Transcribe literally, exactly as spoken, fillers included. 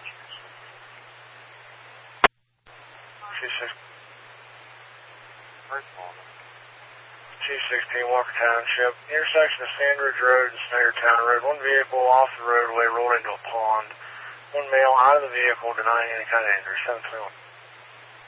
two sixteen Walker Township, intersection of Sandridge Road and Snakertown Road. One vehicle off the roadway rolled into a pond. One male out of the vehicle denying any kind of injury. seven twenty-one.